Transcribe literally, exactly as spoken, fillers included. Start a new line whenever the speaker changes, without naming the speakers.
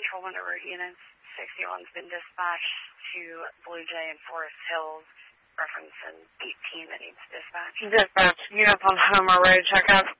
Control one over units. sixty-one's been dispatched to Blue Jay and Forest Hills. Reference in eighteen that needs dispatch.
Dispatch. Units on Homer Road, check out.